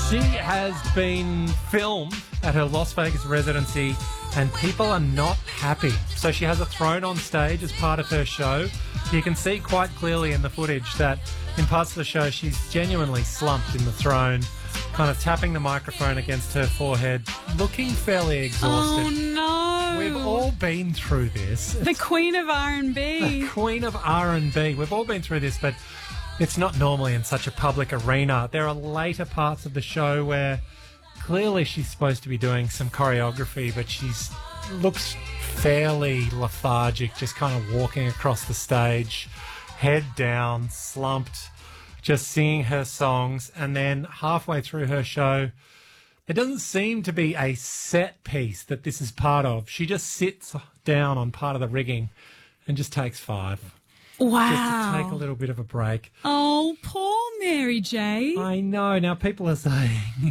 She has been filmed at her Las Vegas residency and people are not happy. So she has a throne on stage as part of her show. You can see quite clearly in the footage that in parts of the show she's genuinely slumped in the throne, kind of tapping the microphone against her forehead, looking fairly exhausted. Oh, no. We've all been through this. The Queen of R&B. The Queen of R&B. We've all been through this, but it's not normally in such a public arena. There are later parts of the show where clearly she's supposed to be doing some choreography, but she's looks fairly lethargic, just kind of walking across the stage, head down, slumped, just singing her songs. And then halfway through her show, there doesn't seem to be a set piece that this is part of. She just sits down on part of the rigging and just takes 5. Wow. Just to take a little bit of a break. Oh, poor Mary J. I know. Now, people are saying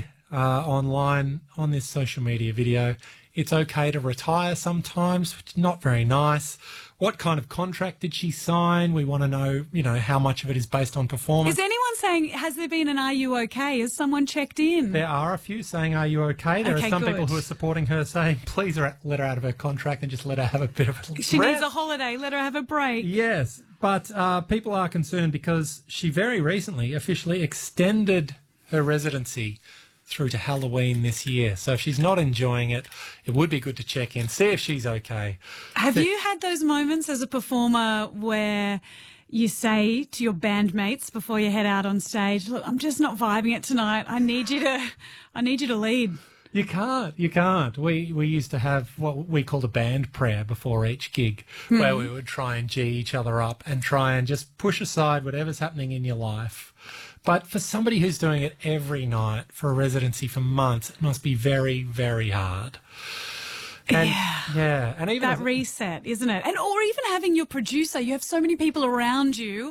online on this social media video, it's okay to retire sometimes, which is not very nice. What kind of contract did she sign? We want to know, how much of it is based on performance. Is anyone saying, has there been an "Are you okay"? Has someone checked in? There are a few saying, "Are you okay?" There are some people who are supporting her saying, please let her out of her contract and just let her have a bit of a She rest. needs a holiday. Let her have a break. Yes, but people are concerned because she very recently officially extended her residency through to Halloween this year. So if she's not enjoying it, it would be good to check in, see if she's okay. Have you had those moments as a performer where you say to your bandmates before you head out on stage, look, I'm just not vibing it tonight. I need you to lead. You can't. We used to have what we called a band prayer before each gig, where we would try and G each other up and try and just push aside whatever's happening in your life. But for somebody who's doing it every night for a residency for months, it must be very, very hard. And, yeah. And even that reset, isn't it? And or even having your producer, you have so many people around you.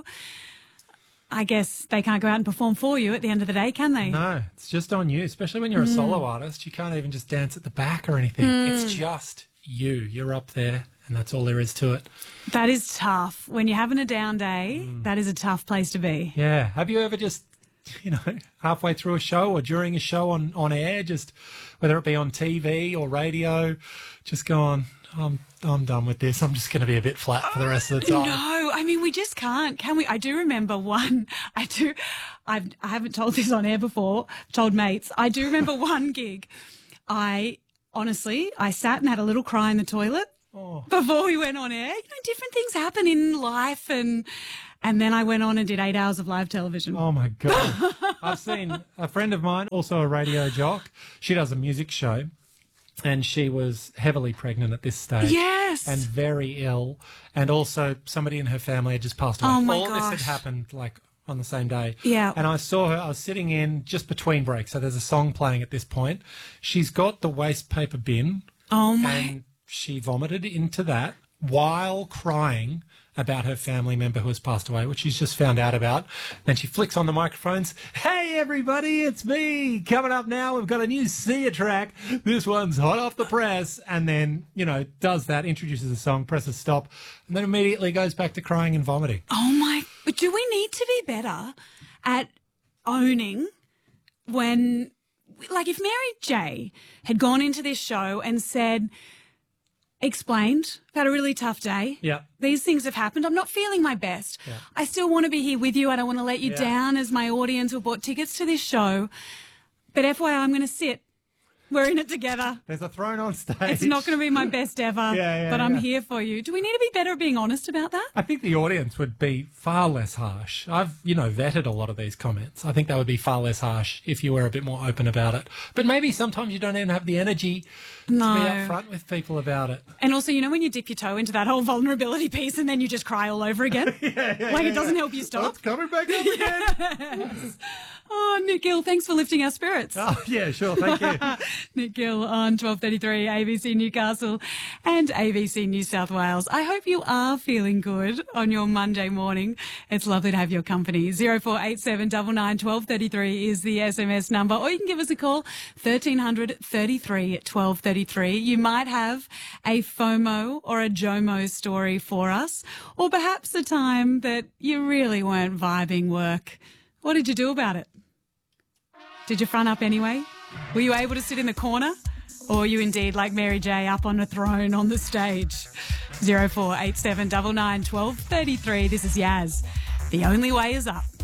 I guess they can't go out and perform for you at the end of the day, can they? No, it's just on you, especially when you're a solo artist. You can't even just dance at the back or anything. It's just you. You're up there, and that's all there is to it. That is tough. When you're having a down day, that is a tough place to be. Yeah. Have you ever just, halfway through a show or during a show on air, just whether it be on TV or radio, just gone, I'm done with this. I'm just going to be a bit flat for the rest of the time. No, I mean, we just can't, can we? I do remember one. I haven't told this on air before, told mates. I do remember one gig. I sat and had a little cry in the toilet before we went on air. Different things happen in life and then I went on and did 8 hours of live television. Oh, my God. I've seen a friend of mine, also a radio jock. She does a music show. And she was heavily pregnant at this stage. Yes. And very ill. And also somebody in her family had just passed away. Oh, my All gosh. this had happened on the same day. Yeah. And I saw her, I was sitting in just between breaks. So there's a song playing at this point. She's got the waste paper bin. Oh, my. And she vomited into that while crying about her family member who has passed away, which she's just found out about. Then she flicks on the microphones. Hey, everybody, it's me. Coming up now, we've got a new Sia track. This one's hot off the press. And then, does that, introduces the song, presses stop, and then immediately goes back to crying and vomiting. Oh, my. But do we need to be better at owning when, if Mary J had gone into this show and explained, I've had a really tough day. Yeah. These things have happened. I'm not feeling my best. Yeah. I still want to be here with you. I don't want to let you down as my audience who bought tickets to this show. But FYI, I'm going to sit. We're in it together. There's a throne on stage. It's not going to be my best ever, but I'm here for you. Do we need to be better at being honest about that? I think the audience would be far less harsh. I've, vetted a lot of these comments. I think that would be far less harsh if you were a bit more open about it. But maybe sometimes you don't even have the energy to be upfront with people about it. And also, when you dip your toe into that whole vulnerability piece and then you just cry all over again? It doesn't help you stop. Oh, it's coming back up again. Oh, Nick Gill, thanks for lifting our spirits. Oh, yeah, sure. Thank you. Nick Gill on 1233 ABC Newcastle and ABC New South Wales. I hope you are feeling good on your Monday morning. It's lovely to have your company. 0487 99 1233 is the SMS number, or you can give us a call, 1300 33 1233. You might have a FOMO or a JOMO story for us, or perhaps a time that you really weren't vibing work. What did you do about it? Did you front up anyway? Were you able to sit in the corner? Or are you indeed like Mary J up on a throne on the stage? 0487 99 12 33. This is Yaz. The only way is up.